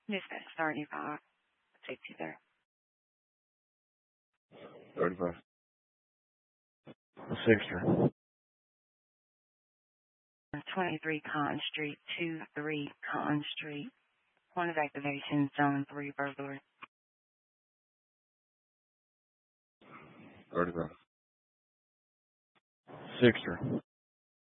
Dispatch 35. Take you there. 35. 6. 23 Cotton Street, 23 Cotton Street. Point of activation, Zone 3 burglary. 35. 6.